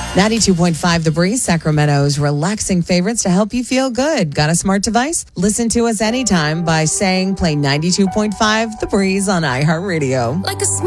92.5 The Breeze, Sacramento's relaxing favorites to help you feel good. Got a smart device? Listen to us anytime by saying play 92.5 The Breeze on iHeartRadio. Like a